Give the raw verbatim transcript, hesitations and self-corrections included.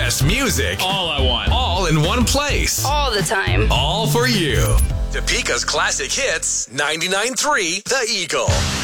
best music. All I want. All in one place. All the time. All for you. Topeka's classic hits, ninety-nine point three The Eagle.